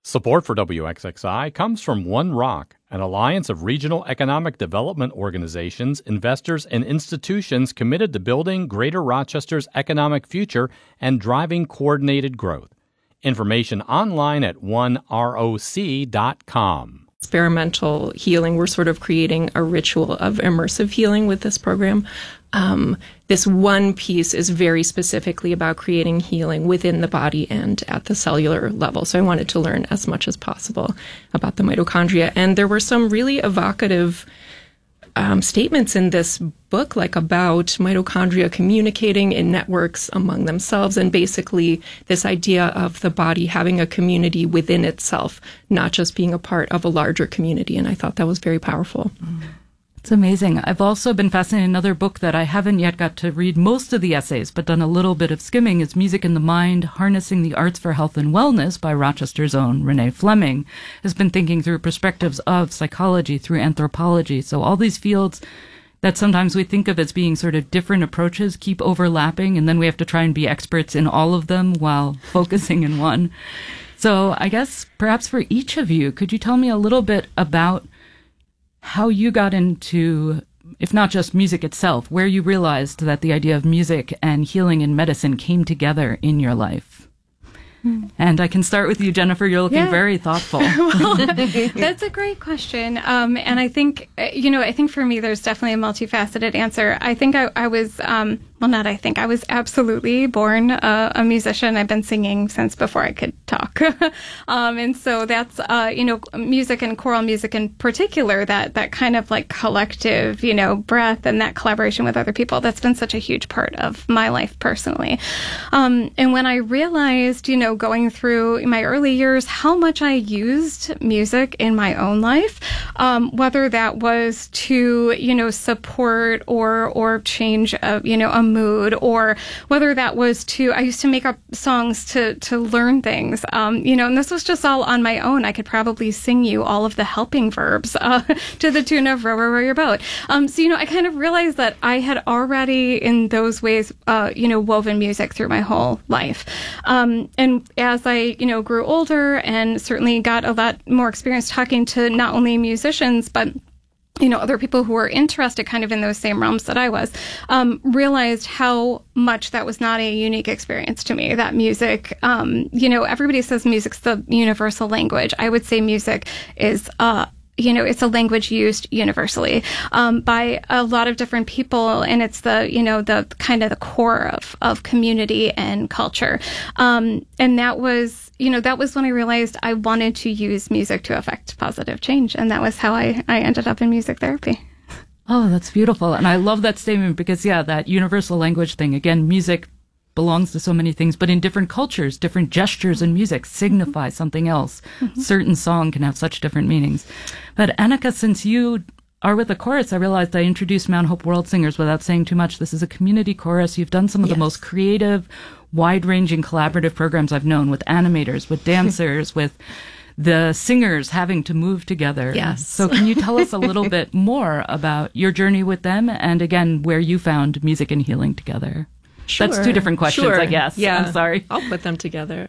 Support for WXXI comes from One Rock, an alliance of regional economic development organizations, investors, and institutions committed to building Greater Rochester's economic future and driving coordinated growth. Information online at oneroc.com. Experimental healing, we're sort of creating a ritual of immersive healing with this program. This one piece is very specifically about creating healing within the body and at the cellular level. So I wanted to learn as much as possible about the mitochondria. And there were some really evocative statements in this book, like about mitochondria communicating in networks among themselves, and basically this idea of the body having a community within itself, not just being a part of a larger community. And I thought that was very powerful. It's amazing. I've also been fascinated. Another book that I haven't yet got to read most of the essays, but done a little bit of skimming, is Music in the Mind, Harnessing the Arts for Health and Wellness by Rochester's own Renee Fleming. Has been thinking through perspectives of psychology through anthropology. So all these fields that sometimes we think of as being sort of different approaches keep overlapping, and then we have to try and be experts in all of them while focusing in one. So I guess perhaps for each of you, could you tell me a little bit about how you got into, if not just music itself, where you realized that the idea of music and healing and medicine came together in your life? And I can start with you, Jennifer. You're looking very thoughtful. Well, that's a great question. And I think, I think for me, there's definitely a multifaceted answer. I think I was, I was absolutely born a musician. I've been singing since before I could talk. And so that's, music and choral music in particular, that kind of like collective, breath and that collaboration with other people, that's been such a huge part of my life personally. And when I realized, going through my early years, how much I used music in my own life, whether that was to, support or change a mood, or whether that was I used to make up songs to learn things, and this was just all on my own. I could probably sing you all of the helping verbs to the tune of Row, Row, Row Your Boat. So, I kind of realized that I had already in those ways, woven music through my whole life. And as I, grew older and certainly got a lot more experience talking to not only musicians, but other people who were interested kind of in those same realms that I was, realized how much that was not a unique experience to me, that music, everybody says music's the universal language. I would say music is, it's a language used universally by a lot of different people, and it's the kind of the core of community and culture. And that was when I realized I wanted to use music to affect positive change, and that was how I ended up in music therapy. Oh, that's beautiful. And I love that statement because, that universal language thing, again, music belongs to so many things, but in different cultures, different gestures in music signify something else. Mm-hmm. Certain song can have such different meanings. But Annika, since you are with the chorus, I realized I introduced Mount Hope World Singers without saying too much. This is a community chorus. You've done some of the most creative, wide-ranging collaborative programs I've known, with animators, with dancers, with the singers having to move together. Yes. So can you tell us a little bit more about your journey with them, and again, where you found music and healing together? Sure. That's two different questions, I guess. Yeah. I'm sorry. I'll put them together.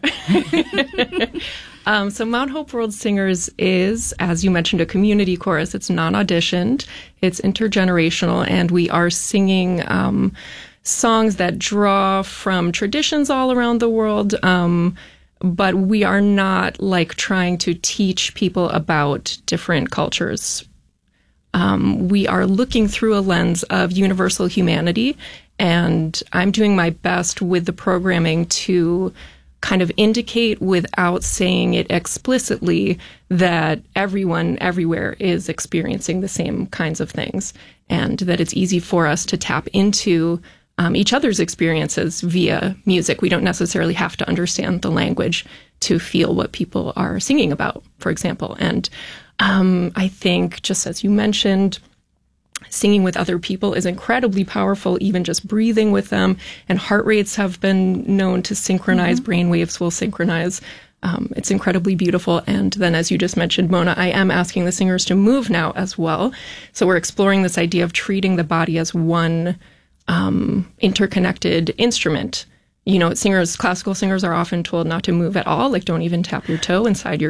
So Mount Hope World Singers is, as you mentioned, a community chorus. It's non-auditioned. It's intergenerational, and we are singing songs that draw from traditions all around the world, but we are not trying to teach people about different cultures. We are looking through a lens of universal humanity, and I'm doing my best with the programming to kind of indicate, without saying it explicitly, that everyone everywhere is experiencing the same kinds of things, and that it's easy for us to tap into each other's experiences via music. We don't necessarily have to understand the language to feel what people are singing about, for example. And I think, just as you mentioned, singing with other people is incredibly powerful, even just breathing with them. And heart rates have been known to synchronize, brain waves will synchronize. It's incredibly beautiful. And then, as you just mentioned, Mona, I am asking the singers to move now as well. So we're exploring this idea of treating the body as one interconnected instrument. Classical singers are often told not to move at all, don't even tap your toe inside your